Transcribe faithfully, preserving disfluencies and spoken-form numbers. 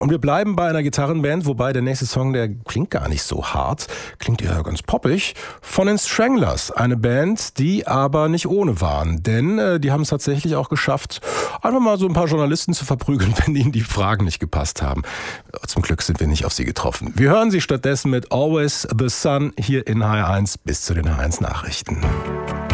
Und wir bleiben bei einer Gitarrenband, wobei der nächste Song, der klingt gar nicht so hart, klingt eher ganz poppig, von den Stranglers. Eine Band, die aber nicht ohne waren, denn äh, die haben es tatsächlich auch geschafft, einfach mal so ein paar Journalisten zu verprügeln, wenn ihnen die Fragen nicht gepasst haben. Zum Glück sind wir nicht auf sie getroffen. Wir hören sie stattdessen mit Always the Sun hier in H R eins bis zu den H R eins Nachrichten.